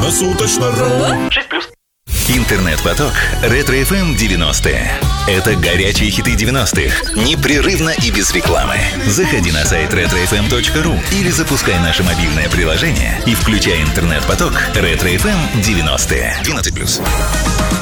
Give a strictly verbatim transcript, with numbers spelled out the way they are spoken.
Круглосуточно.ру. шесть плюс. Интернет-поток Ретро-эф эм девяностые. Это горячие хиты девяностых. Непрерывно и без рекламы. Заходи на сайт ретро эф эм точка ру или запускай наше мобильное приложение и включай интернет-поток Ретро-эф эм девяностые. двенадцать плюс.